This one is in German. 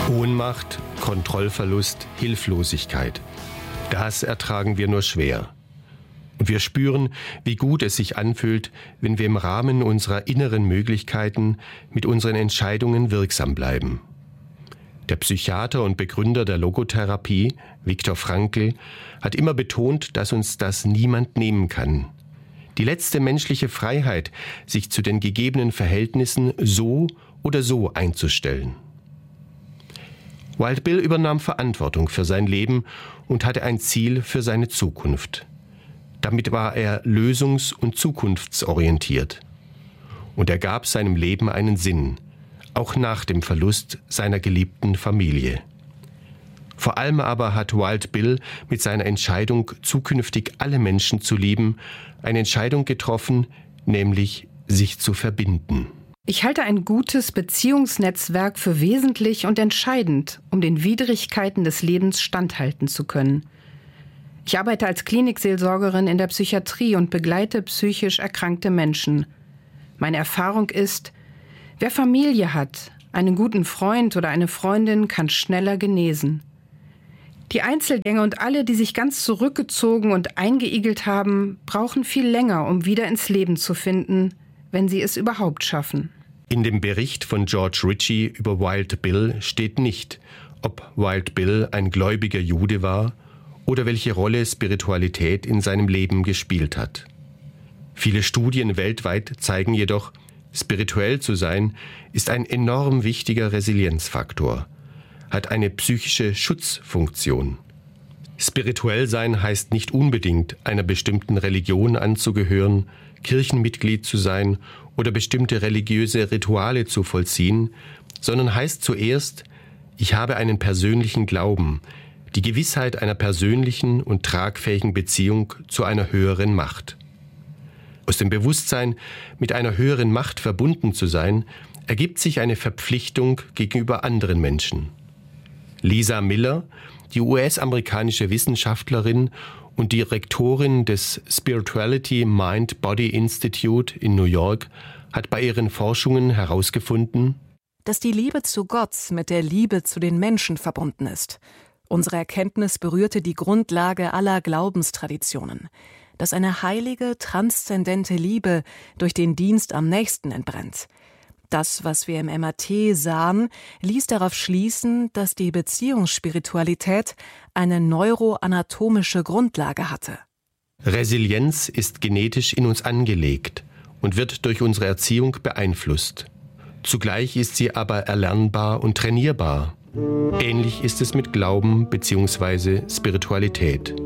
Ohnmacht, Kontrollverlust, Hilflosigkeit. Das ertragen wir nur schwer. Und wir spüren, wie gut es sich anfühlt, wenn wir im Rahmen unserer inneren Möglichkeiten mit unseren Entscheidungen wirksam bleiben. Der Psychiater und Begründer der Logotherapie, Viktor Frankl, hat immer betont, dass uns das niemand nehmen kann. Die letzte menschliche Freiheit, sich zu den gegebenen Verhältnissen so oder so einzustellen. Wild Bill übernahm Verantwortung für sein Leben und hatte ein Ziel für seine Zukunft. Damit war er lösungs- und zukunftsorientiert. Und er gab seinem Leben einen Sinn, auch nach dem Verlust seiner geliebten Familie. Vor allem aber hat Wild Bill mit seiner Entscheidung, zukünftig alle Menschen zu lieben, eine Entscheidung getroffen, nämlich sich zu verbinden. Ich halte ein gutes Beziehungsnetzwerk für wesentlich und entscheidend, um den Widrigkeiten des Lebens standhalten zu können. Ich arbeite als Klinikseelsorgerin in der Psychiatrie und begleite psychisch erkrankte Menschen. Meine Erfahrung ist, wer Familie hat, einen guten Freund oder eine Freundin, kann schneller genesen. Die Einzelgänger und alle, die sich ganz zurückgezogen und eingeigelt haben, brauchen viel länger, um wieder ins Leben zu finden, wenn sie es überhaupt schaffen. In dem Bericht von George Ritchie über Wild Bill steht nicht, ob Wild Bill ein gläubiger Jude war oder welche Rolle Spiritualität in seinem Leben gespielt hat. Viele Studien weltweit zeigen jedoch, spirituell zu sein ist ein enorm wichtiger Resilienzfaktor, hat eine psychische Schutzfunktion. Spirituell sein heißt nicht unbedingt, einer bestimmten Religion anzugehören, Kirchenmitglied zu sein oder bestimmte religiöse Rituale zu vollziehen, sondern heißt zuerst, ich habe einen persönlichen Glauben, die Gewissheit einer persönlichen und tragfähigen Beziehung zu einer höheren Macht. Aus dem Bewusstsein, mit einer höheren Macht verbunden zu sein, ergibt sich eine Verpflichtung gegenüber anderen Menschen. Lisa Miller, die US-amerikanische Wissenschaftlerin und Direktorin des Spirituality Mind-Body Institute in New York, hat bei ihren Forschungen herausgefunden, dass die Liebe zu Gott mit der Liebe zu den Menschen verbunden ist. Unsere Erkenntnis berührte die Grundlage aller Glaubenstraditionen, dass eine heilige, transzendente Liebe durch den Dienst am Nächsten entbrennt. Das, was wir im MRT sahen, ließ darauf schließen, dass die Beziehungsspiritualität eine neuroanatomische Grundlage hatte. Resilienz ist genetisch in uns angelegt und wird durch unsere Erziehung beeinflusst. Zugleich ist sie aber erlernbar und trainierbar. Ähnlich ist es mit Glauben bzw. Spiritualität.